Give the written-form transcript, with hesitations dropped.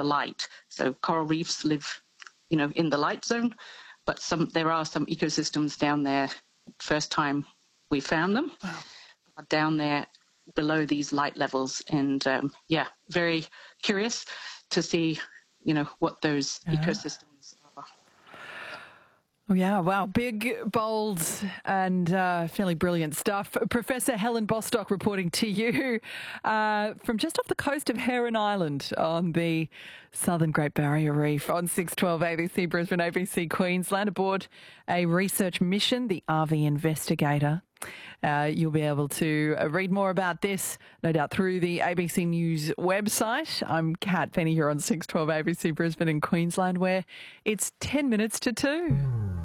light. So coral reefs live, in the light zone, but there are some ecosystems down there. First time we found them, down there below these light levels, and very curious to see, what those ecosystems are. Oh, yeah, wow. Big, bold and fairly brilliant stuff. Professor Helen Bostock reporting to you from just off the coast of Heron Island on the southern Great Barrier Reef on 612 ABC Brisbane, ABC Queensland, aboard a research mission, the RV Investigator. You'll be able to read more about this, no doubt, through the ABC News website. I'm Kat Penny here on 612 ABC Brisbane in Queensland, where it's 10 minutes to 2.